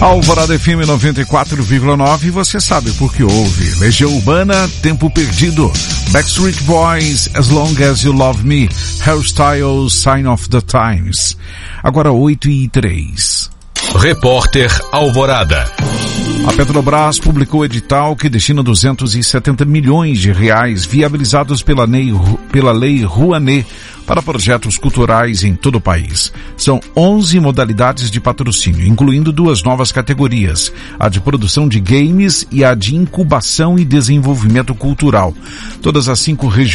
Alvorada FM 94,9, você sabe por que ouve. Legião Urbana, Tempo Perdido. Backstreet Boys, As Long As You Love Me. Hairstyles, Sign of the Times. Agora 8h03. Repórter Alvorada. A Petrobras publicou edital que destina 270 milhões de reais viabilizados pela Lei Rouanet para projetos culturais em todo o país. São 11 modalidades de patrocínio, incluindo 2 novas categorias, a de produção de games e a de incubação e desenvolvimento cultural. Todas as 5 regiões